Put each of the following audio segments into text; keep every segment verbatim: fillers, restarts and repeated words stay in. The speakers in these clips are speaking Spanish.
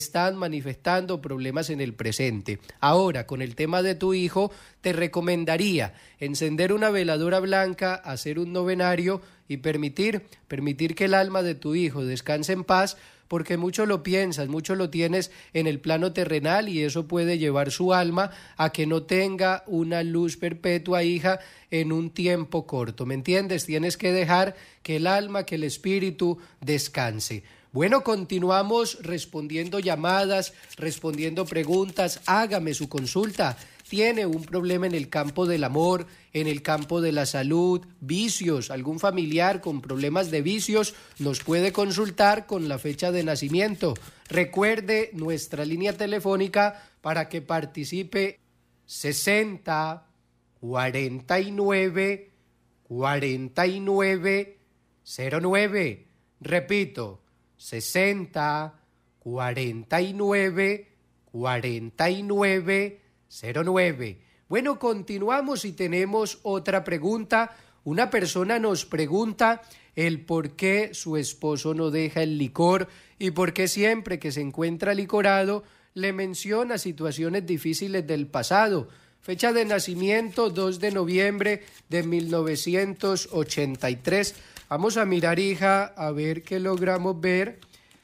están manifestando problemas en el presente. Ahora, con el tema de tu hijo, te recomendaría encender una veladora blanca, hacer un novenario y permitir, permitir que el alma de tu hijo descanse en paz, porque mucho lo piensas, mucho lo tienes en el plano terrenal y eso puede llevar su alma a que no tenga una luz perpetua, hija, en un tiempo corto. ¿Me entiendes? Tienes que dejar que el alma, que el espíritu descanse. Bueno, continuamos respondiendo llamadas, respondiendo preguntas. Hágame su consulta. ¿Tiene un problema en el campo del amor, en el campo de la salud, vicios? ¿Algún familiar con problemas de vicios? Nos puede consultar con la fecha de nacimiento. Recuerde nuestra línea telefónica para que participe: sesenta, cuarenta y nueve, cuarenta y nueve, cero nueve. Repito, sesenta, cuarenta y nueve, cuarenta y nueve, cero nueve. Bueno, continuamos y tenemos otra pregunta. Una persona nos pregunta el por qué su esposo no deja el licor y por qué siempre que se encuentra licorado le menciona situaciones difíciles del pasado. Fecha de nacimiento dos de noviembre de mil novecientos ochenta y tres. Vamos a mirar, hija, a ver qué logramos ver.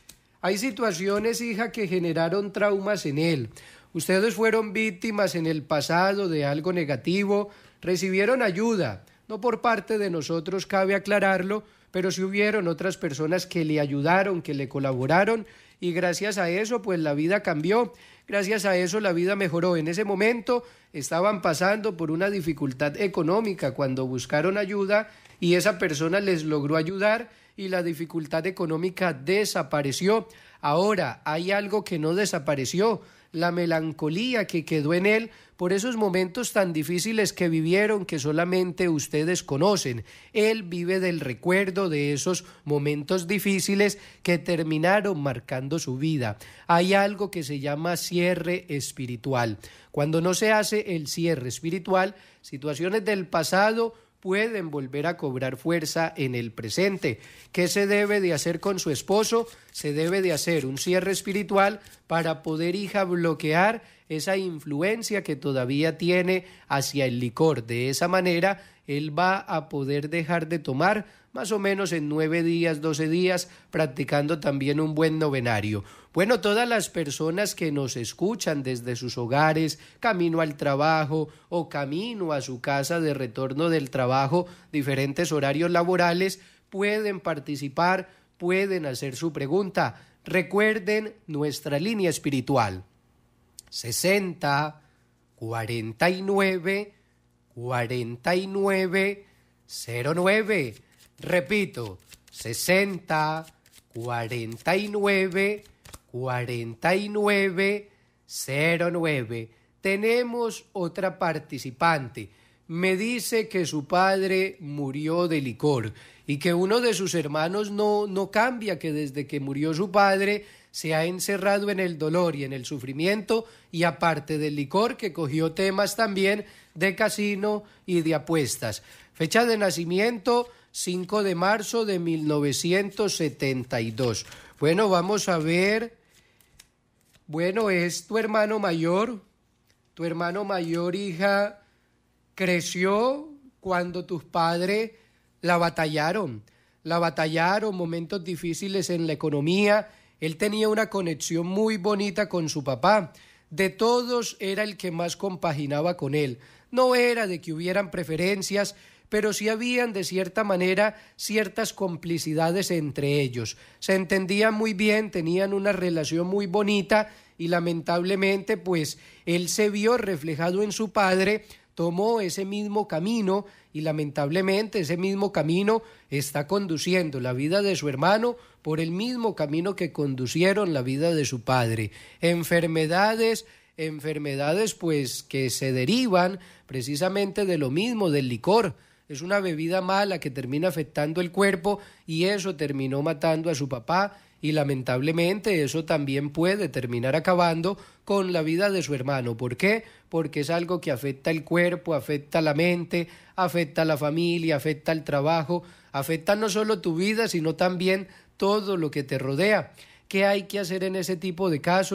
Hay situaciones, hija, que generaron traumas en él. Ustedes fueron víctimas en el pasado de algo negativo, recibieron ayuda. No por parte de nosotros, cabe aclararlo, pero sí hubieron otras personas que le ayudaron, que le colaboraron, y gracias a eso, pues la vida cambió. Gracias a eso la vida mejoró. En ese momento estaban pasando por una dificultad económica cuando buscaron ayuda y esa persona les logró ayudar y la dificultad económica desapareció. Ahora hay algo que no desapareció, la melancolía que quedó en él por esos momentos tan difíciles que vivieron que solamente ustedes conocen. Él vive del recuerdo de esos momentos difíciles que terminaron marcando su vida. Hay algo que se llama cierre espiritual. Cuando no se hace el cierre espiritual, situaciones del pasado pueden volver a cobrar fuerza en el presente. ¿Qué se debe de hacer con su esposo? Se debe de hacer un cierre espiritual para poder, hija, bloquear esa influencia que todavía tiene hacia el licor. De esa manera, él va a poder dejar de tomar más o menos en nueve días, doce días, practicando también un buen novenario. Bueno, todas las personas que nos escuchan desde sus hogares, camino al trabajo o camino a su casa de retorno del trabajo, diferentes horarios laborales, pueden participar, pueden hacer su pregunta. Recuerden nuestra línea espiritual: sesenta, cuarenta y nueve, cuarenta y nueve, cero nueve. Repito, sesenta, cuarenta y nueve, cuarenta y nueve, cero nueve. Tenemos otra participante. Me dice que su padre murió de licor y que uno de sus hermanos no, no cambia, que desde que murió su padre se ha encerrado en el dolor y en el sufrimiento, y aparte del licor, que cogió temas también de casino y de apuestas. Fecha de nacimiento cinco de marzo de mil novecientos setenta y dos. Bueno, vamos a ver. Bueno, es tu hermano mayor. Tu hermano mayor, hija, creció cuando tus padres la batallaron. La batallaron, momentos difíciles en la economía. Él tenía una conexión muy bonita con su papá. De todos era el que más compaginaba con él. No era de que hubieran preferencias, pero sí habían de cierta manera ciertas complicidades entre ellos. Se entendían muy bien, tenían una relación muy bonita y lamentablemente pues él se vio reflejado en su padre, tomó ese mismo camino y lamentablemente ese mismo camino está conduciendo la vida de su hermano por el mismo camino que conducieron la vida de su padre. Enfermedades, enfermedades pues que se derivan precisamente de lo mismo, del licor. Es una bebida mala que termina afectando el cuerpo y eso terminó matando a su papá y lamentablemente eso también puede terminar acabando con la vida de su hermano. ¿Por qué? Porque es algo que afecta el cuerpo, afecta la mente, afecta a la familia, afecta al trabajo, afecta no solo tu vida, sino también todo lo que te rodea. qué hay que hacer en ese tipo de casos.